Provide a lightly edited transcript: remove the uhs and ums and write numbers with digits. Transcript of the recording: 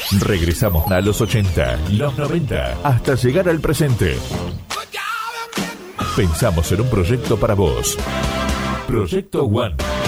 Regresamos a los 80, los 90, hasta llegar al presente. Pensamos en un proyecto para vos. Proyecto One.